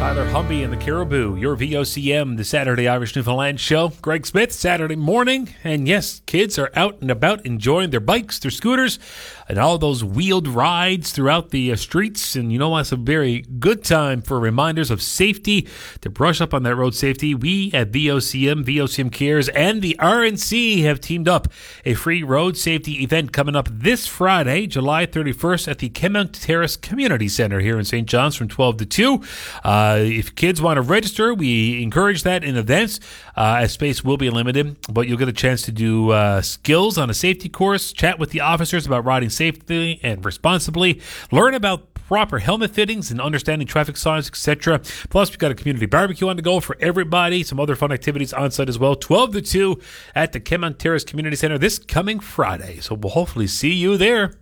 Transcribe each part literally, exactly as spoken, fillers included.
Tyler Humby and the Caribou, your V O C M, the Saturday Irish Newfoundland show. Greg Smith, Saturday morning. And yes, kids are out and about enjoying their bikes, their scooters, and all those wheeled rides throughout the uh, streets. And you know what? It's a very good time for reminders of safety, to brush up on that road safety. We at V O C M, V O C M Cares, and the R N C have teamed up a free road safety event coming up this Friday, July thirty-first, at the Kenmount Terrace Community Center here in Saint John's from twelve to two. Uh, if kids want to register, we encourage that in advance, uh, as space will be limited, but you'll get a chance to do uh, skills on a safety course, chat with the officers about riding safely and responsibly, learn about proper helmet fittings and understanding traffic signs, et cetera. Plus, we've got a community barbecue on the go for everybody, some other fun activities on site as well, twelve to two at the Kenmount Terrace Community Center this coming Friday. So we'll hopefully see you there.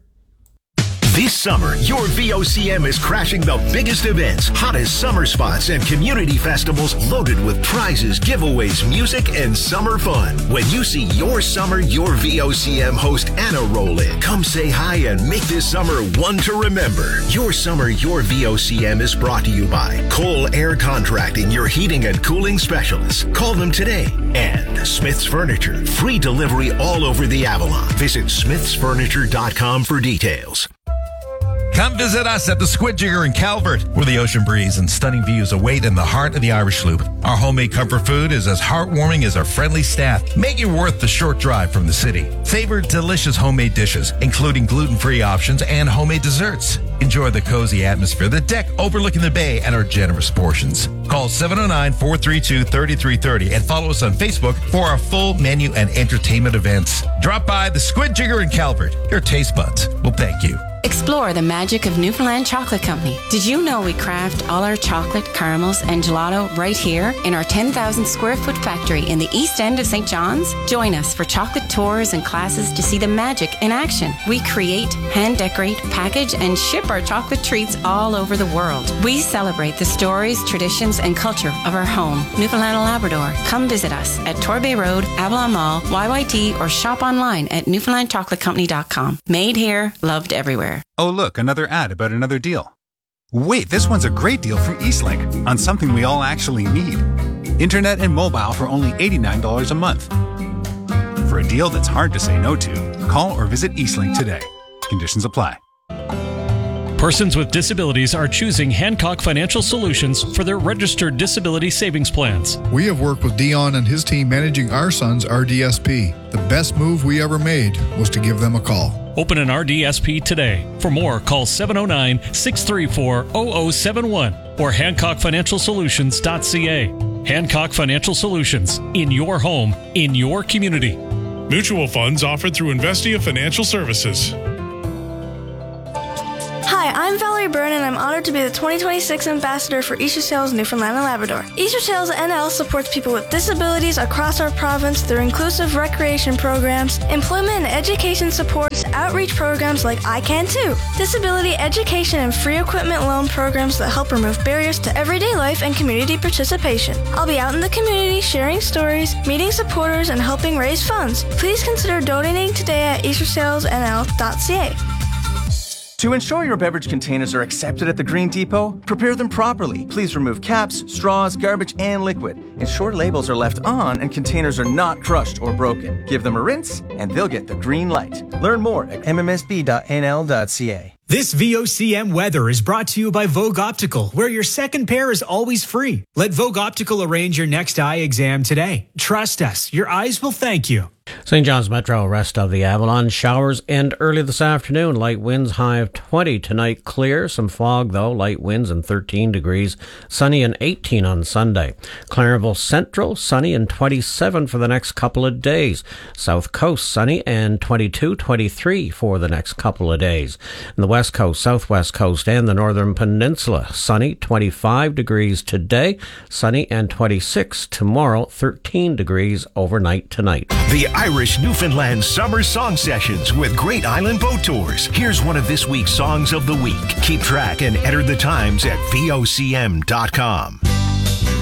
This summer, your V O C M is crashing the biggest events, hottest summer spots, and community festivals loaded with prizes, giveaways, music, and summer fun. When you see your summer, your V O C M host Anna roll in, come say hi and make this summer one to remember. Your summer, your V O C M is brought to you by Cole Air Contracting, your heating and cooling specialists. Call them today. And Smith's Furniture, free delivery all over the Avalon. Visit smiths furniture dot com for details. Come visit us at the Squid Jigger in Calvert, where the ocean breeze and stunning views await in the heart of the Irish Loop. Our homemade comfort food is as heartwarming as our friendly staff, making it worth the short drive from the city. Savor delicious homemade dishes, including gluten-free options and homemade desserts. Enjoy the cozy atmosphere, the deck overlooking the bay, and our generous portions. Call seven oh nine, four three two, three three three oh and follow us on Facebook for our full menu and entertainment events. Drop by the Squid Jigger in Calvert. Your taste buds will thank you. Explore the magic of Newfoundland Chocolate Company. Did you know we craft all our chocolate, caramels, and gelato right here in our ten thousand square foot factory in the east end of Saint John's? Join us for chocolate tours and classes to see the magic in action. We create, hand decorate, package, and ship our chocolate treats all over the world. We celebrate the stories, traditions, and culture of our home, Newfoundland and Labrador. Come visit us at Torbay Road, Avalon Mall, Y Y T, or shop online at newfoundland chocolate company dot com. Made here, loved everywhere. Oh, look, another ad about another deal. Wait, this one's a great deal from Eastlink on something we all actually need. Internet and mobile for only eighty-nine dollars a month. For a deal that's hard to say no to, call or visit Eastlink today. Conditions apply. Persons with disabilities are choosing Hancock Financial Solutions for their registered disability savings plans. We have worked with Dion and his team managing our son's R D S P. The best move we ever made was to give them a call. Open an R D S P today. For more, call seven oh nine, six three four, zero zero seven one or hancock financial solutions dot c a. Hancock Financial Solutions, in your home, in your community. Mutual funds offered through Investia Financial Services. Hi, I'm Valerie Byrne, and I'm honored to be the twenty twenty-six Ambassador for Easter Sails Newfoundland and Labrador. Easter Sails N L supports people with disabilities across our province through inclusive recreation programs, employment and education supports, outreach programs like I Can Too, disability education and free equipment loan programs that help remove barriers to everyday life and community participation. I'll be out in the community sharing stories, meeting supporters, and helping raise funds. Please consider donating today at easter sails n l dot c a. To ensure your beverage containers are accepted at the Green Depot, prepare them properly. Please remove caps, straws, garbage, and liquid. Ensure labels are left on and containers are not crushed or broken. Give them a rinse, and they'll get the green light. Learn more at m m s b dot n l dot c a. This V O C M weather is brought to you by Vogue Optical, where your second pair is always free. Let Vogue Optical arrange your next eye exam today. Trust us, your eyes will thank you. Saint John's Metro, rest of the Avalon. Showers end early this afternoon. Light winds, high of twenty. Tonight clear. Some fog, though. Light winds and thirteen degrees. Sunny and eighteen on Sunday. Clarenville Central, sunny and twenty-seven for the next couple of days. South Coast, sunny and twenty-two, twenty-three for the next couple of days. In the West Coast, Southwest Coast, and the Northern Peninsula, sunny, twenty-five degrees today. Sunny and twenty-six tomorrow. thirteen degrees overnight tonight. The Irish Newfoundland Summer Song Sessions with Great Island Boat Tours. Here's one of this week's Songs of the Week. Keep track and enter the times at V O C M dot com.